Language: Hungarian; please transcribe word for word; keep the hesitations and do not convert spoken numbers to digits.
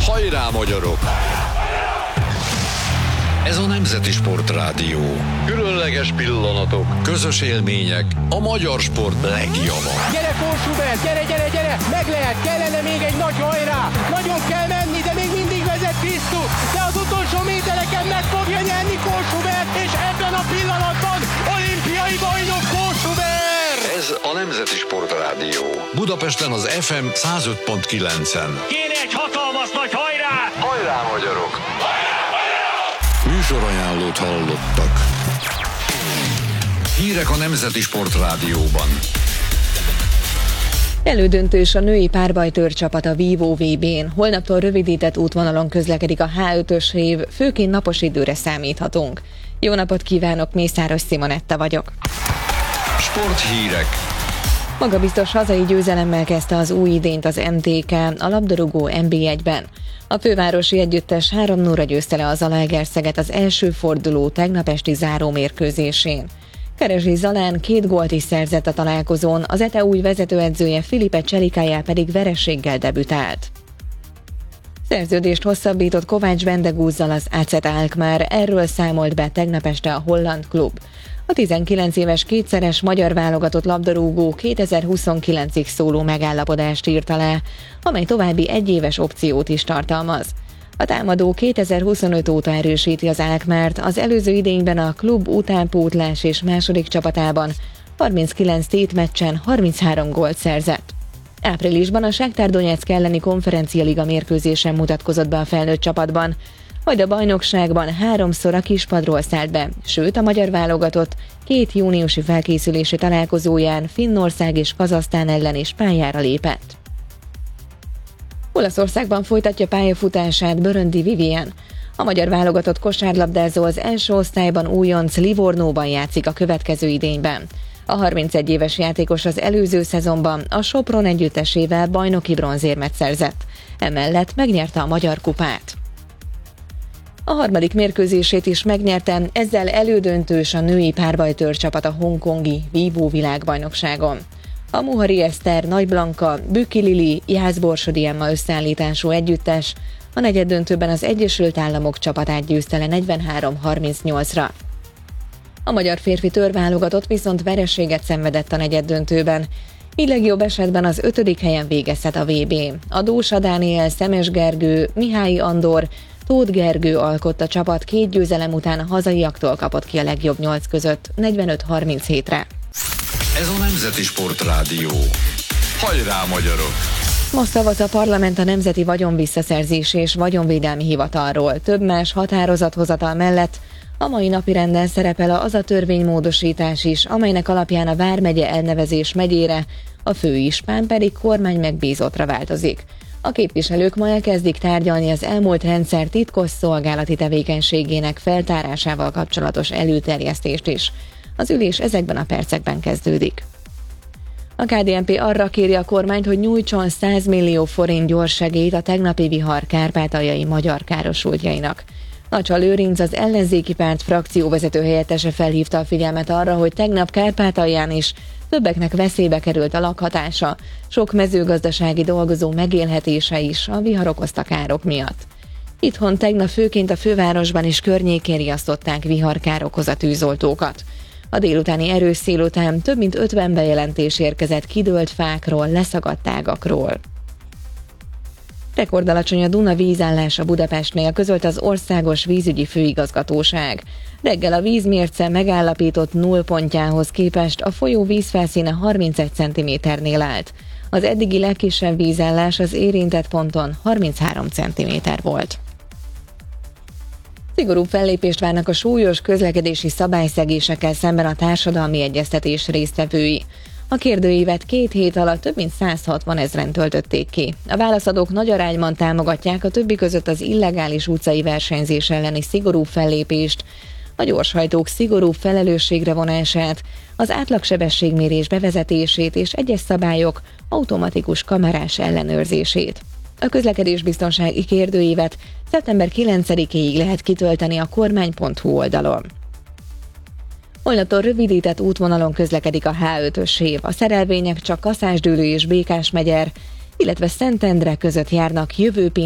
Hajrá, magyarok! Ez a Nemzeti Sportrádió. Különleges pillanatok, közös élmények, a magyar sport legjava. Gyere, Kósubert, gyere, gyere, gyere! Meg lehet, kellene még egy nagy hajrá! Nagyon kell menni, de még mindig vezet Krisztus, de az utolsó métereken meg fogja nyerni Kósubert, és ebben a pillanatban olimpiai bajnok Kósubert! Ez a Nemzeti Sportrádió. Budapesten az ef em száz öt pont kilencen. Kéne egy hatalmas nagy hajrá! Hajrá, magyarok! Műsorajánlót hallottak. Hírek a Nemzeti Sportrádióban. Elődöntős a női párbajtőr csapat a Vívó vé bén. Holnaptól rövidített útvonalon közlekedik a há ötös év, főként napos időre számíthatunk. Jó napot kívánok, Mészáros Simonetta vagyok. Sporthírek. Magabiztos hazai győzelemmel kezdte az új idényt az em té ká, a labdarúgó en bé egyben. A fővárosi együttes három nulla győzte le az Zalaegerszeget az első forduló tegnap esti záró mérkőzésén. Kerezsi Zalán két gólt is szerzett a találkozón, az é té e új vezetőedzője Filipe Cselikájá pedig vereséggel debütált. Szerződést hosszabbított Kovács Bendegúzzal az á cé é Alkmaar, erről számolt be tegnap este a holland klub. A tizenkilenc éves kétszeres magyar válogatott labdarúgó kétezer-huszonkilencig szóló megállapodást írt alá, amely további egyéves opciót is tartalmaz. A támadó kétezer-huszonöt óta erősíti az Alkmaart, az előző idényben a klub utánpótlás és második csapatában harminckilenc tétmeccsen harminchárom gólt szerzett. Áprilisban a Shakhtar Donetsk elleni konferencialiga mérkőzésen mutatkozott be a felnőtt csapatban, majd a bajnokságban háromszor a kispadról szállt be, sőt a magyar válogatott két júniusi felkészülési találkozóján Finnország és Kazahsztán ellen is pályára lépett. Olaszországban folytatja pályafutását Böröndi Vivien. A magyar válogatott kosárlabdázó az első osztályban újonc Livornóban játszik a következő idényben. A harmincegy éves játékos az előző szezonban a Sopron együttesével bajnoki bronzérmet szerzett. Emellett megnyerte a magyar kupát. A harmadik mérkőzését is megnyerte, ezzel elődöntős a női párbajtőr csapat a hongkongi Vívó világbajnokságon. A Muhari Eszter, Nagy Blanka, Bükki Lili, Jász Borsodi Emma összeállítású együttes a negyeddöntőben az Egyesült Államok csapatát győzte le negyvenhárom harmincnyolcra. A magyar férfi tőrválogatott viszont vereséget szenvedett a negyeddöntőben, így legjobb esetben az ötödik helyen végezhet a vé bén. A Dósa Dániel, Szemes Gergő, Mihályi Andor, Tóth Gergő alkott a csapat két győzelem után a hazaiaktól kapott ki a legjobb nyolc között negyvenöt harminchétre. Ez a Nemzeti Sportrádió. Hajrá, magyarok! Ma szavaz a parlament a Nemzeti Vagyonvisszaszerzési és Vagyonvédelmi Hivatalról. Több más határozathozatal mellett a mai napirenden szerepel az a törvénymódosítás is, amelynek alapján a vármegye elnevezés megyére, a főispán pedig kormány megbízottra változik. A képviselők ma elkezdik tárgyalni az elmúlt rendszer titkos szolgálati tevékenységének feltárásával kapcsolatos előterjesztést is. Az ülés ezekben a percekben kezdődik. A ká dé en pé arra kéri a kormányt, hogy nyújtson száz millió forint gyorssegélyt a tegnapi vihar kárpátaljai magyar károsultjainak. Nacsa Lőrinc, az ellenzéki párt frakcióvezető helyettese felhívta a figyelmet arra, hogy tegnap Kárpátalján is többeknek veszélybe került a lakhatása, sok mezőgazdasági dolgozó megélhetése is a vihar okozta károk miatt. Itthon tegnap főként a fővárosban is környékén riasztották viharkár okoz a tűzoltókat. A délutáni erős szél után több mint ötven bejelentés érkezett kidőlt fákról, leszakadt ágakról. Rekordalacsony a Duna vízállása Budapestnél, közölte az Országos Vízügyi Főigazgatóság. Reggel a vízmérce megállapított nullpontjához képest a folyó vízfelszíne harmincegy centiméternél állt. Az eddigi legkisebb vízállás az érintett ponton harminchárom centiméter volt. Szigorúbb fellépést várnak a súlyos közlekedési szabályszegésekkel szemben a társadalmi egyeztetés résztvevői. A kérdőívet két hét alatt több mint száz hatvan ezren töltötték ki. A válaszadók nagy arányban támogatják a többi között az illegális utcai versenyzés elleni szigorúbb fellépést, a gyorshajtók szigorúbb felelősségre vonását, az átlagsebességmérés bevezetését és egyes szabályok automatikus kamerás ellenőrzését. A közlekedésbiztonsági kérdőívet szeptember kilencedikéig lehet kitölteni a kormány pont hu oldalon. Holnaptól rövidített útvonalon közlekedik a há ötös év. A szerelvények csak Kaszásdőlő és Békásmegyer, illetve Szentendre között járnak jövő